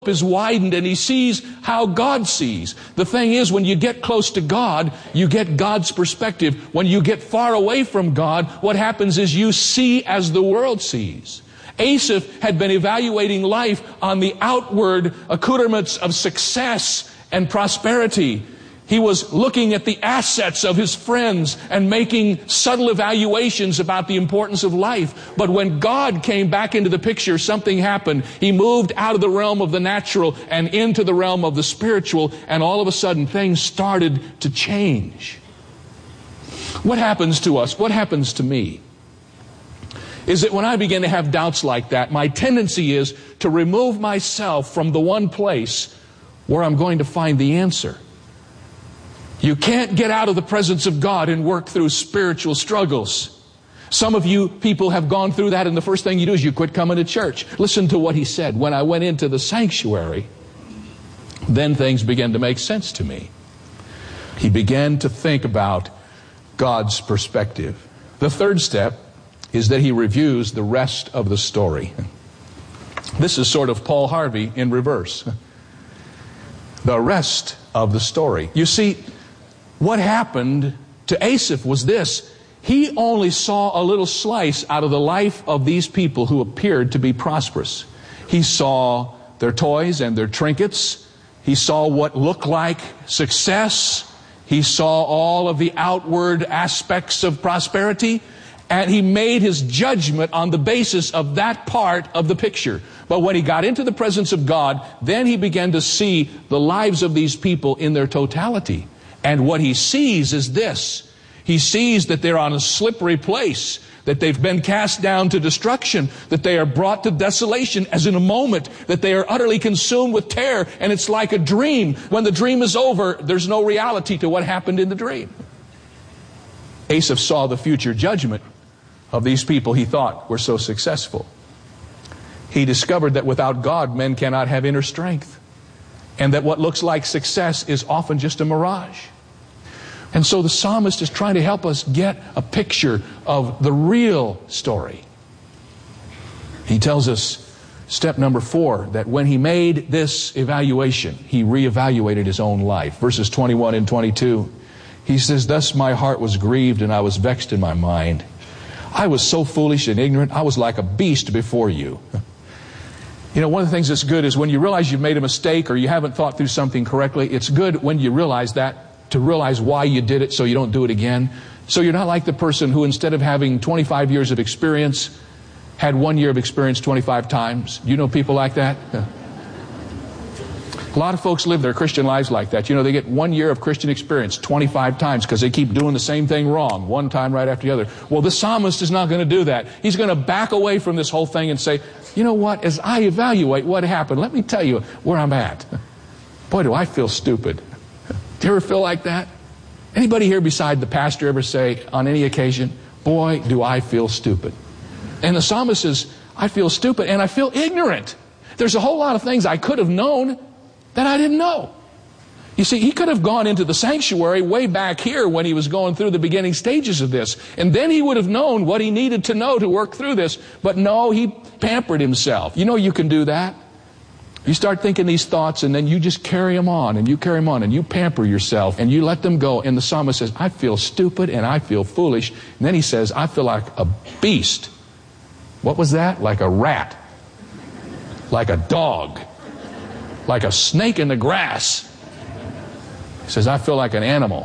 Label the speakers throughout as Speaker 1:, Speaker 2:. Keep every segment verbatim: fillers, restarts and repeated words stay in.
Speaker 1: is widened and he sees how God sees. The thing is, when you get close to God, you get God's perspective. When you get far away from God, what happens is you see as the world sees. Asaph had been evaluating life on the outward accoutrements of success and prosperity. He was looking at the assets of his friends and making subtle evaluations about the importance of life. But when God came back into the picture, something happened. He moved out of the realm of the natural and into the realm of the spiritual, and all of a sudden things started to change. What happens to us? What happens to me? Is that when I begin to have doubts like that, my tendency is to remove myself from the one place where I'm going to find the answer. You can't get out of the presence of God and work through spiritual struggles. Some of you people have gone through that, and the first thing you do is you quit coming to church. Listen to what he said. When I went into the sanctuary, then things began to make sense to me. He began to think about God's perspective. The third step is that he reviews the rest of the story. This is sort of Paul Harvey in reverse. The rest of the story. You see, what happened to Asaph was this. He only saw a little slice out of the life of these people who appeared to be prosperous. He saw their toys and their trinkets. He saw what looked like success. He saw all of the outward aspects of prosperity. And he made his judgment on the basis of that part of the picture. But when he got into the presence of God, then he began to see the lives of these people in their totality. And what he sees is this. He sees that they're on a slippery place, that they've been cast down to destruction, that they are brought to desolation as in a moment, that they are utterly consumed with terror, and it's like a dream. When the dream is over, there's no reality to what happened in the dream. Asaph saw the future judgment of these people he thought were so successful. He discovered that without God, men cannot have inner strength, and that what looks like success is often just a mirage. And so the psalmist is trying to help us get a picture of the real story. He tells us, step number four, that when he made this evaluation, he reevaluated his own life. Verses twenty-one and twenty-two, he says, "Thus my heart was grieved and I was vexed in my mind. I was so foolish and ignorant, I was like a beast before you." You know, one of the things that's good is when you realize you've made a mistake or you haven't thought through something correctly, it's good when you realize that, to realize why you did it so you don't do it again. So you're not like the person who, instead of having twenty-five years of experience, had one year of experience twenty-five times. You know people like that? Yeah. A lot of folks live their Christian lives like that. You know, they get one year of Christian experience twenty-five times because they keep doing the same thing wrong, one time right after the other. Well, the psalmist is not going to do that. He's going to back away from this whole thing and say, you know what, as I evaluate what happened, let me tell you where I'm at. Boy, do I feel stupid. Do you ever feel like that? Anybody here beside the pastor ever say on any occasion, boy, do I feel stupid? And the psalmist says, I feel stupid and I feel ignorant. There's a whole lot of things I could have known that I didn't know. You see, he could have gone into the sanctuary way back here when he was going through the beginning stages of this. And then he would have known what he needed to know to work through this. But no, he pampered himself. You know you can do that. You start thinking these thoughts and then you just carry them on and you carry them on and you pamper yourself and you let them go. And the psalmist says, I feel stupid and I feel foolish. And then he says, I feel like a beast. What was that? Like a rat. Like a dog. Like a snake in the grass. He says, I feel like an animal.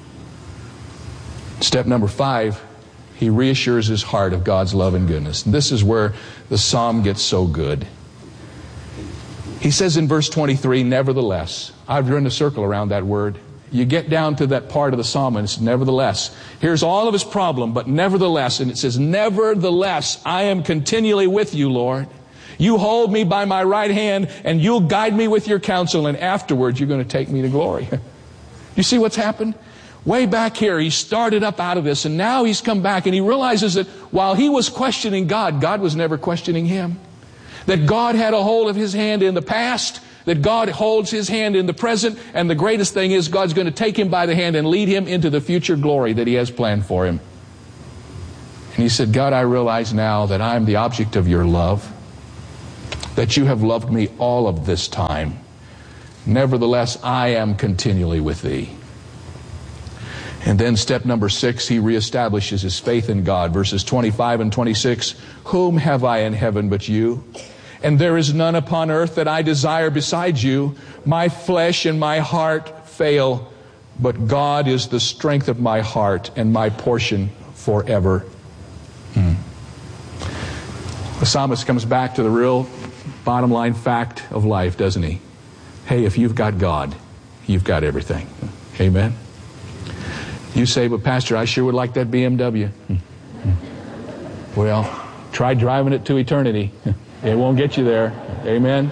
Speaker 1: Step number five, he reassures his heart of God's love and goodness. And this is where the psalm gets so good. He says in verse twenty-three, nevertheless. I've drawn a circle around that word. You get down to that part of the psalm and it's nevertheless. Here's all of his problem, but nevertheless. And it says, nevertheless, I am continually with you, Lord. You hold me by my right hand and you'll guide me with your counsel, and afterwards you're going to take me to glory. You see what's happened? Way back here, he started up out of this, and now he's come back and he realizes that while he was questioning God, God was never questioning him. That God had a hold of his hand in the past, that God holds his hand in the present, and the greatest thing is God's going to take him by the hand and lead him into the future glory that he has planned for him. And he said, God, I realize now that I'm the object of your love, that you have loved me all of this time. Nevertheless, I am continually with thee. And then step number six, he reestablishes his faith in God. Verses twenty-five and twenty-six, whom have I in heaven but you? And there is none upon earth that I desire besides you. My flesh and my heart fail, but God is the strength of my heart and my portion forever. Hmm. The psalmist comes back to the real bottom line fact of life, doesn't he? Hey, if you've got God, you've got everything. Amen? You say, but Pastor, I sure would like that B M W. Well, try driving it to eternity. It won't get you there. Amen?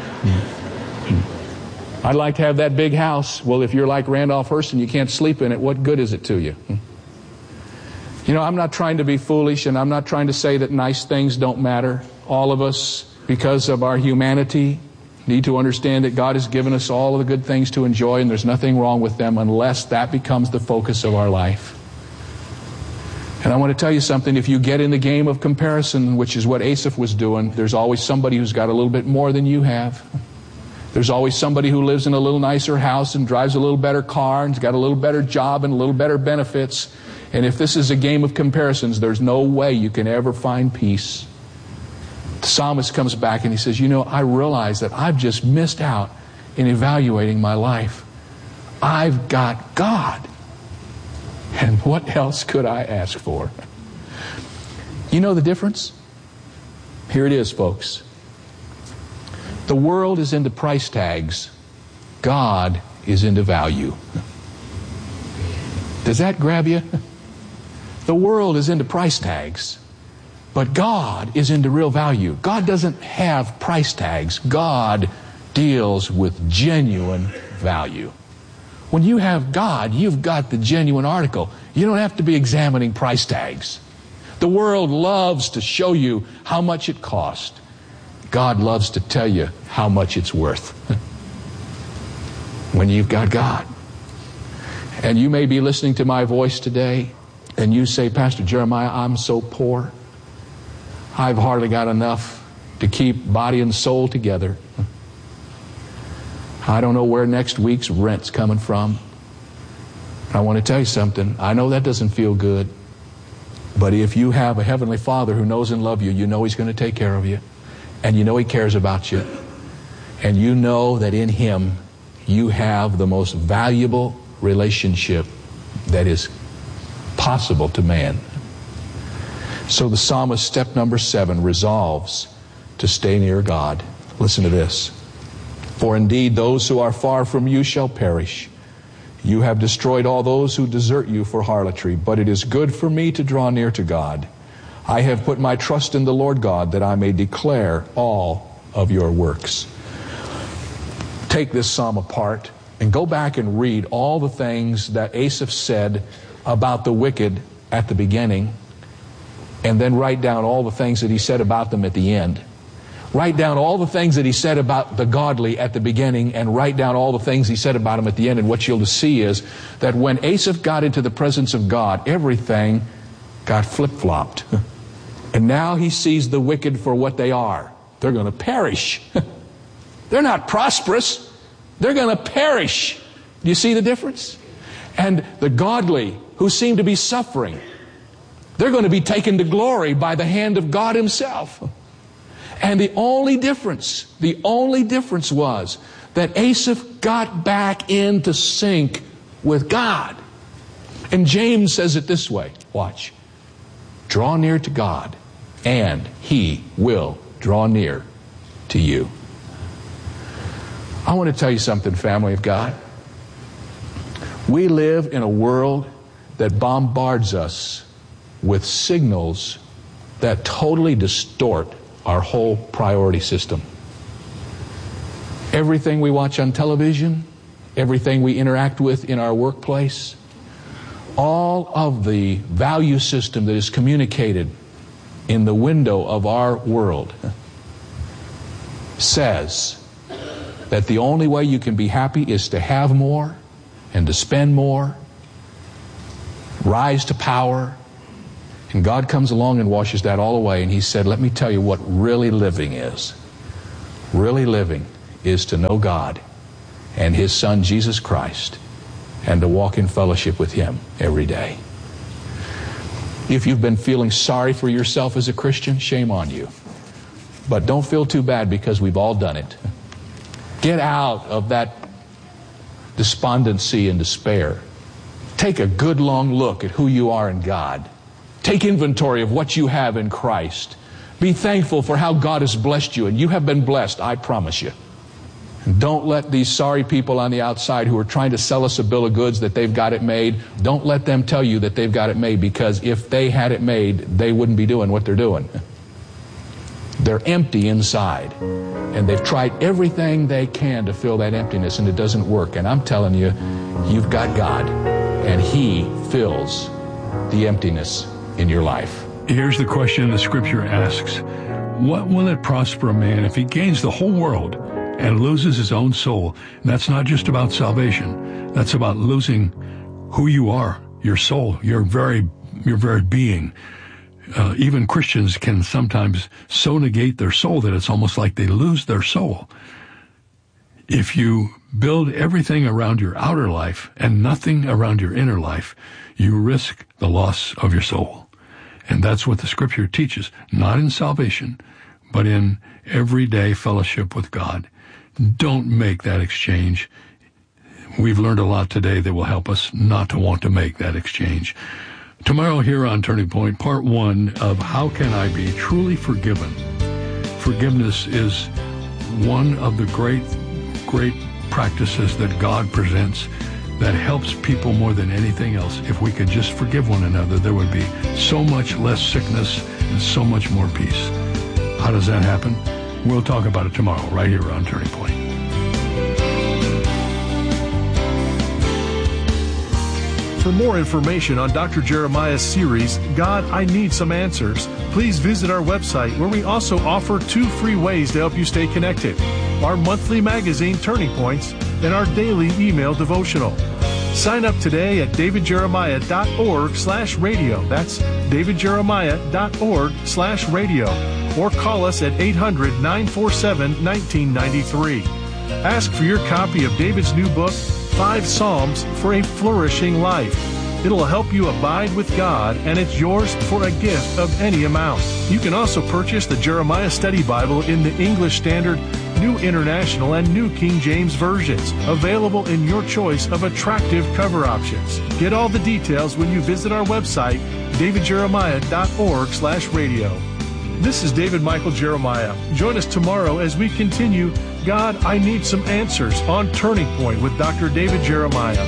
Speaker 1: I'd like to have that big house. Well, if you're like Randolph Hearst and you can't sleep in it, what good is it to you? You know, I'm not trying to be foolish, and I'm not trying to say that nice things don't matter. All of us, because of our humanity, need to understand that God has given us all of the good things to enjoy, and there's nothing wrong with them unless that becomes the focus of our life. And I want to tell you something. If you get in the game of comparison, which is what Asaph was doing, there's always somebody who's got a little bit more than you have. There's always somebody who lives in a little nicer house and drives a little better car and has got a little better job and a little better benefits. And if this is a game of comparisons, there's no way you can ever find peace. The psalmist comes back and he says, you know, I realize that I've just missed out in evaluating my life. I've got God. And what else could I ask for? You know the difference? Here it is, folks. The world is into price tags. God is into value. Does that grab you? The world is into price tags. But God is into real value. God doesn't have price tags. God deals with genuine value. When you have God, you've got the genuine article. You don't have to be examining price tags. The world loves to show you how much it cost. God loves to tell you how much it's worth. When you've got God. And you may be listening to my voice today, and you say, Pastor Jeremiah, I'm so poor. I've hardly got enough to keep body and soul together. I don't know where next week's rent's coming from. I want to tell you something. I know that doesn't feel good. But if you have a Heavenly Father who knows and loves you, you know He's going to take care of you. And you know He cares about you. And you know that in Him you have the most valuable relationship that is possible to man. So the psalmist, step number seven, resolves to stay near God. Listen to this. For indeed those who are far from you shall perish. You have destroyed all those who desert you for harlotry. But it is good for me to draw near to God. I have put my trust in the Lord God, that I may declare all of your works. Take this psalm apart and go back and read all the things that Asaph said about the wicked at the beginning. And then write down all the things that he said about them at the end. Write down all the things that he said about the godly at the beginning, and write down all the things he said about them at the end. And what you'll see is that when Asaph got into the presence of God, everything got flip-flopped. And now he sees the wicked for what they are. They're going to perish. They're not prosperous. They're going to perish. Do you see the difference? And the godly who seem to be suffering, they're going to be taken to glory by the hand of God Himself. And the only difference, the only difference was that Asaph got back into sync with God. And James says it this way. Watch. Draw near to God, and He will draw near to you. I want to tell you something, family of God. We live in a world that bombards us with signals that totally distort our whole priority system. Everything we watch on television, everything we interact with in our workplace, all of the value system that is communicated in the window of our world says that the only way you can be happy is to have more and to spend more, rise to power. And God comes along and washes that all away, and He said, let me tell you what really living is. really living is to know God and His Son, Jesus Christ, and to walk in fellowship with Him every day. If you've been feeling sorry for yourself as a Christian, shame on you. But don't feel too bad, because we've all done it. Get out of that despondency and despair. Take a good long look at who you are in God. Take inventory of what you have in Christ. Be thankful for how God has blessed you, and you have been blessed, I promise you. And don't let these sorry people on the outside who are trying to sell us a bill of goods that they've got it made, don't let them tell you that they've got it made, because if they had it made, they wouldn't be doing what they're doing. They're empty inside, and they've tried everything they can to fill that emptiness, and it doesn't work. And I'm telling you, you've got God, and He fills the emptiness in your life.
Speaker 2: Here's the question the Scripture asks. What will it prosper a man if he gains the whole world and loses his own soul? And that's not just about salvation. That's about losing who you are, your soul, your very, your very being. Uh, even Christians can sometimes so negate their soul that it's almost like they lose their soul. If you build everything around your outer life and nothing around your inner life, you risk the loss of your soul. And that's what the Scripture teaches, not in salvation, but in everyday fellowship with God. Don't make that exchange. We've learned a lot today that will help us not to want to make that exchange. Tomorrow here on Turning Point, part one of How Can I Be Truly Forgiven? Forgiveness is one of the great, great practices that God presents that helps people more than anything else. If we could just forgive one another, there would be so much less sickness and so much more peace. How does that happen? We'll talk about it tomorrow right here on Turning Point.
Speaker 3: For more information on Doctor Jeremiah's series, God, I Need Some Answers, please visit our website, where we also offer two free ways to help you stay connected: our monthly magazine, Turning Points, and our daily email devotional. Sign up today at davidjeremiah.org slash radio. That's davidjeremiah.org slash radio. Or call us at eight hundred, nine four seven, one nine nine three. Ask for your copy of David's new book, Five Psalms for a Flourishing Life. It'll help you abide with God, and it's yours for a gift of any amount. You can also purchase the Jeremiah Study Bible in the English Standard, New International, and New King James versions, available in your choice of attractive cover options. Get all the details when you visit our website, davidjeremiah.org slash radio. This is David Michael Jeremiah. Join us tomorrow as we continue God, I Need Some Answers on Turning Point with Doctor David Jeremiah.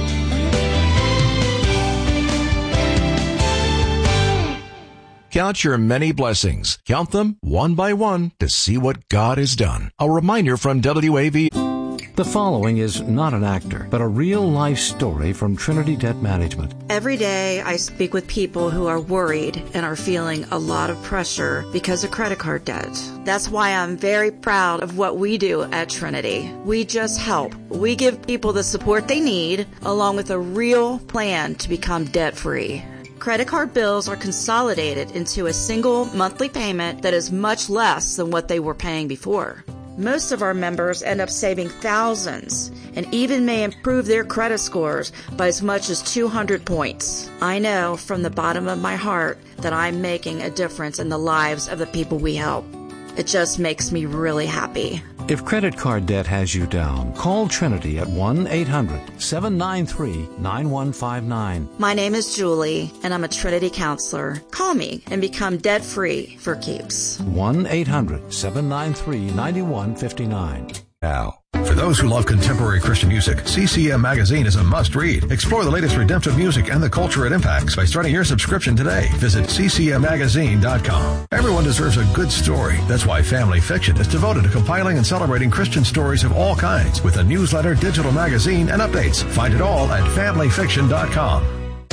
Speaker 4: Count your many blessings. Count them one by one to see what God has done. A reminder from W A V.
Speaker 5: The following is not an actor, but a real-life story from Trinity Debt Management.
Speaker 6: Every day I speak with people who are worried and are feeling a lot of pressure because of credit card debt. That's why I'm very proud of what we do at Trinity. We just help. We give people the support they need, along with a real plan to become debt-free. Credit card bills are consolidated into a single monthly payment that is much less than what they were paying before. Most of our members end up saving thousands and even may improve their credit scores by as much as two hundred points. I know from the bottom of my heart that I'm making a difference in the lives of the people we help. It just makes me really happy.
Speaker 5: If credit card debt has you down, call Trinity at one eight hundred, seven nine three, nine one five nine.
Speaker 6: My name is Julie, and I'm a Trinity counselor. Call me and become debt-free for keeps.
Speaker 5: one eight hundred, seven nine three, nine one five nine.
Speaker 7: Now, for those who love contemporary Christian music, C C M Magazine is a must-read. Explore the latest redemptive music and the culture it impacts by starting your subscription today. Visit c c m magazine dot com. Everyone deserves a good story. That's why Family Fiction is devoted to compiling and celebrating Christian stories of all kinds with a newsletter, digital magazine, and updates. Find it all at family fiction dot com.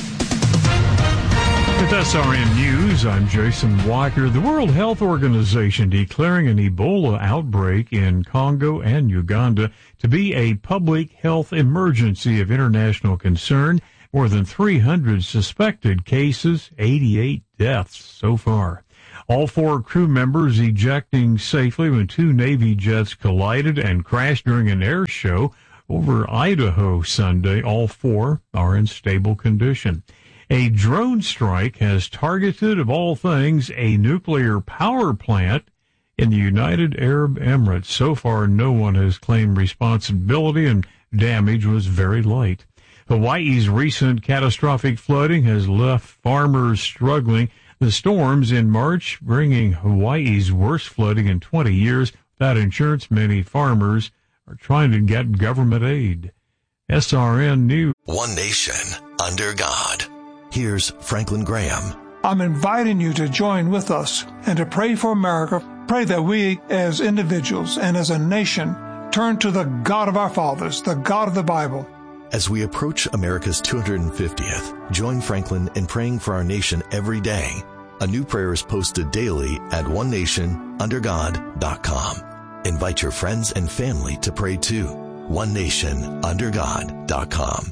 Speaker 8: With S R N News, I'm Jason Walker. The World Health Organization declaring an Ebola outbreak in Congo and Uganda to be a public health emergency of international concern. More than three hundred suspected cases, eighty-eight deaths so far. All four crew members ejecting safely when two Navy jets collided and crashed during an air show over Idaho Sunday. All four are in stable condition. A drone strike has targeted, of all things, a nuclear power plant in the United Arab Emirates. So far, no one has claimed responsibility, and damage was very light. Hawaii's recent catastrophic flooding has left farmers struggling. The storms in March bringing Hawaii's worst flooding in twenty years. Without insurance, many farmers are trying to get government aid. S R N News.
Speaker 4: One nation under God. Here's Franklin Graham.
Speaker 9: I'm inviting you to join with us and to pray for America. Pray that we as individuals and as a nation turn to the God of our fathers, the God of the Bible.
Speaker 4: As we approach America's two hundred fiftieth, join Franklin in praying for our nation every day. A new prayer is posted daily at one nation under god dot com. Invite your friends and family to pray too. one nation under god dot com.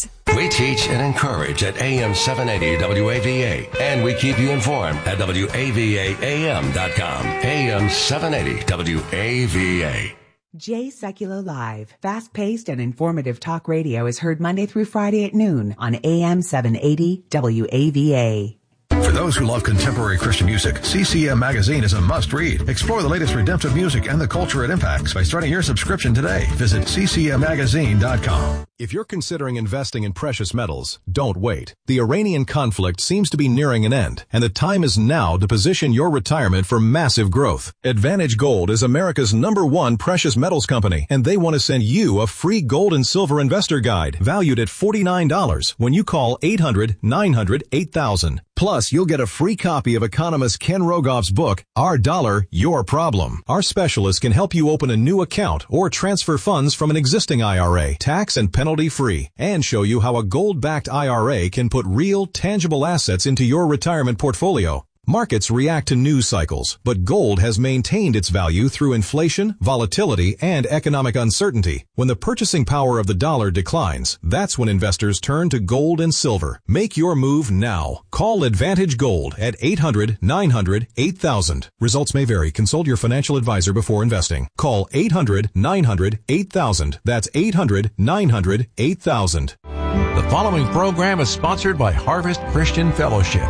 Speaker 10: We teach and encourage at A M seven eighty W A V A, and we keep you informed at W A V A A M dot com. A M seven eighty W A V A.
Speaker 11: Jay Sekulow Live, fast-paced and informative talk radio is heard Monday through Friday at noon on A M seven eighty W A V A.
Speaker 7: For those who love contemporary Christian music, C C M Magazine is a must-read. Explore the latest redemptive music and the culture it impacts by starting your subscription today. Visit C C M magazine dot com.
Speaker 12: If you're considering investing in precious metals, don't wait. The Iranian conflict seems to be nearing an end, and the time is now to position your retirement for massive growth. Advantage Gold is America's number one precious metals company, and they want to send you a free gold and silver investor guide valued at forty-nine dollars when you call eight hundred nine hundred eight thousand. Plus, you'll get a free copy of economist Ken Rogoff's book, Our Dollar, Your Problem. Our specialist can help you open a new account or transfer funds from an existing I R A, tax and penalty free, and show you how a gold-backed I R A can put real, tangible assets into your retirement portfolio. Markets react to news cycles, but gold has maintained its value through inflation, volatility, and economic uncertainty. When the purchasing power of the dollar declines, that's when investors turn to gold and silver. Make your move now. Call Advantage Gold at eight hundred nine hundred eight thousand. Results may vary. Consult your financial advisor before investing. Call eight hundred nine hundred eight thousand. That's eight hundred nine hundred eight thousand.
Speaker 4: The following program is sponsored by Harvest Christian Fellowship.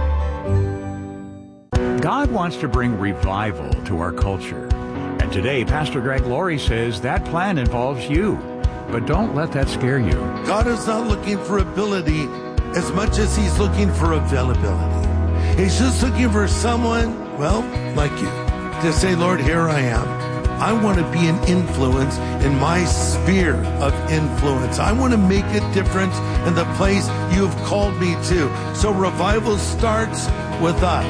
Speaker 13: God wants to bring revival to our culture. And today, Pastor Greg Laurie says that plan involves you. But don't let that scare you.
Speaker 14: God is not looking for ability as much as he's looking for availability. He's just looking for someone, well, like you, to say, Lord, here I am. I want to be an influence in my sphere of influence. I want to make a difference in the place you've called me to. So revival starts with us.